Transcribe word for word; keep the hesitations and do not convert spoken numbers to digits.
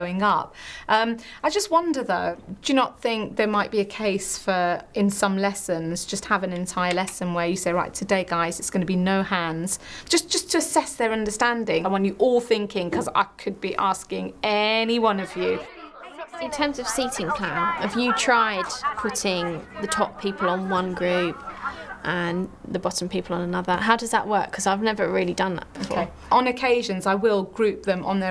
going up. Um, I just wonder though, do you not think there might be a case for, in some lessons, just have an entire lesson where you say, right, today guys, it's going to be no hands, just, just to assess their understanding. I want you all thinking, because I could be asking any one of you. In terms of seating plan, have you tried putting the top people on one group and the bottom people on another? How does that work? Because I've never really done that before. Okay. On occasions, I will group them on their